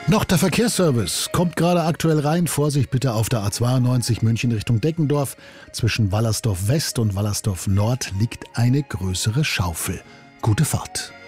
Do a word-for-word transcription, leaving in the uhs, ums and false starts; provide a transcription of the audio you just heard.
Noch der Verkehrsservice kommt gerade aktuell rein. Vorsicht bitte auf der A zweiundneunzig München Richtung Deckendorf. Zwischen Wallersdorf West und Wallersdorf Nord liegt eine größere Schaufel. Gute Fahrt.